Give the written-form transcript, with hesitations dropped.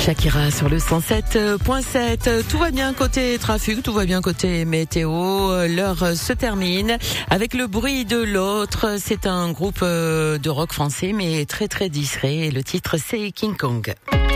Shakira sur le 107.7. Tout va bien côté trafic, tout va bien côté météo. L'heure se termine avec le bruit de l'autre. C'est un groupe de rock français mais très très discret. Le titre c'est King Kong.